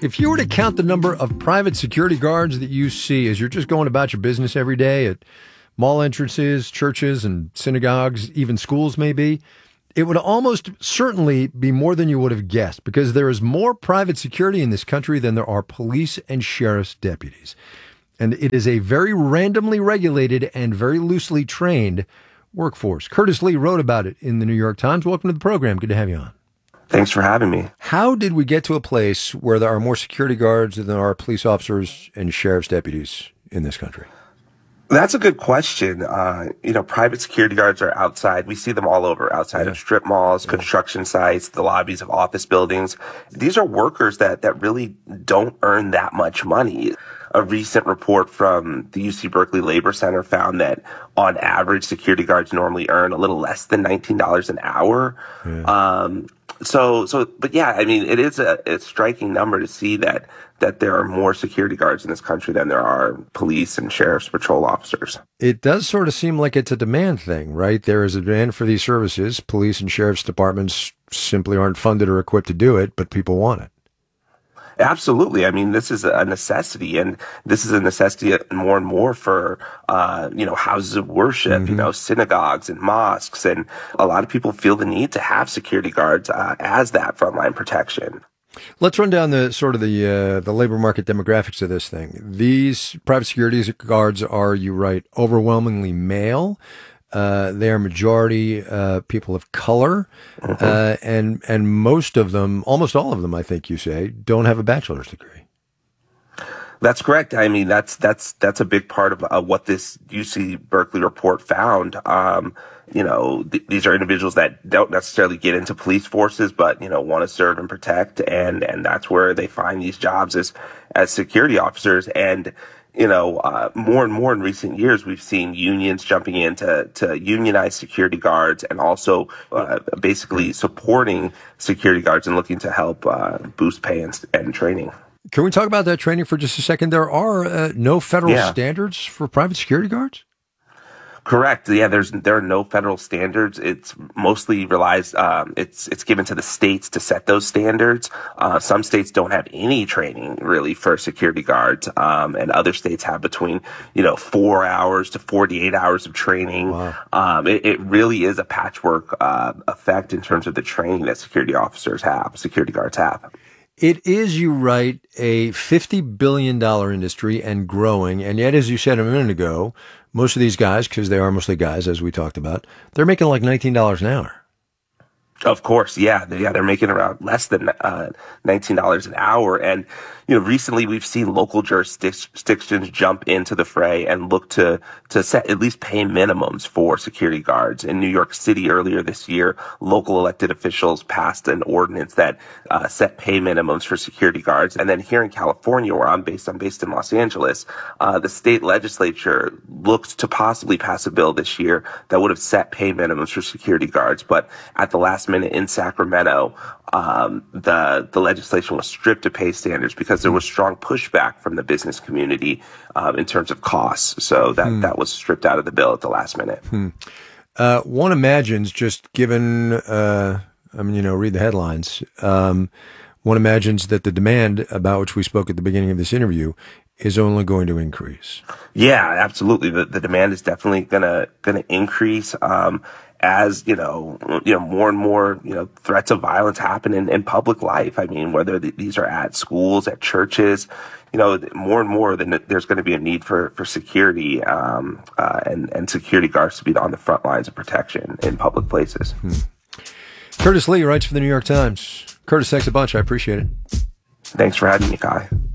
If you were to count the number of private security guards that you see as you're just going about your business every day at mall entrances, churches and synagogues, even schools maybe, it would almost certainly be more than you would have guessed, because there is more private security in this country than there are police and sheriff's deputies. And it is a very randomly regulated and very loosely trained workforce. Curtis Lee wrote about it in the New York Times. Welcome to the program. Good to have you on. Thanks for having me. How did we get to a place where there are more security guards than there are police officers and sheriff's deputies in this country? That's a good question. Private security guards are outside. We see them all over, outside of strip malls, construction sites, the lobbies of office buildings. These are workers that really don't earn that much money. A recent report from the UC Berkeley Labor Center found that on average, security guards normally earn a little less than $19 an hour. Yeah. But yeah, I mean, it is a striking number to see that there are more security guards in this country than there are police and sheriff's patrol officers. It does sort of seem like it's a demand thing, right? There is a demand for these services. Police and sheriff's departments simply aren't funded or equipped to do it, but people want it. Absolutely. I mean, this is a necessity, and this is a necessity more and more for, houses of worship, synagogues and mosques. And a lot of people feel the need to have security guards as that frontline protection. Let's run down the labor market demographics of this thing. These private security guards are, you write, overwhelmingly male. They are majority people of color, and most of them, almost all of them, I think you say, don't have a bachelor's degree. That's correct. I mean, that's a big part of what this UC Berkeley report found. These are individuals that don't necessarily get into police forces, but, want to serve and protect. And that's where they find these jobs as security officers. And, more and more in recent years, we've seen unions jumping in to unionize security guards and also basically supporting security guards and looking to help boost pay and training. Can we talk about that training for just a second? There are no federal standards for private security guards? Correct. Yeah, there are no federal standards. It's mostly relies, it's given to the states to set those standards. Some states don't have any training really for security guards. And other states have between, 4 hours to 48 hours of training. Wow. It really is a patchwork, effect in terms of the training that security guards have. It is, you write, a $50 billion industry and growing. And yet, as you said a minute ago, most of these guys, because they are mostly guys, as we talked about, they're making like $19 an hour. Of course, yeah. They're making around less than $19 an hour. And, recently we've seen local jurisdictions jump into the fray and look to set at least pay minimums for security guards. In New York City earlier this year, local elected officials passed an ordinance that set pay minimums for security guards. And then here in California, where I'm based in Los Angeles, the state legislature looked to possibly pass a bill this year that would have set pay minimums for security guards. But at the last minute in Sacramento, the legislation was stripped of pay standards because there was strong pushback from the business community in terms of costs. So that was stripped out of the bill at the last minute. One imagines, just given, read the headlines. One imagines that the demand about which we spoke at the beginning of this interview is only going to increase. Yeah, absolutely. The demand is definitely gonna increase. As more and more threats of violence happen in public life. I mean, whether these are at schools, at churches, more and more, then there's going to be a need for security and security guards to be on the front lines of protection in public places. Curtis Lee writes for the New York Times. Curtis, thanks a bunch. I appreciate it. Thanks for having me, Kai.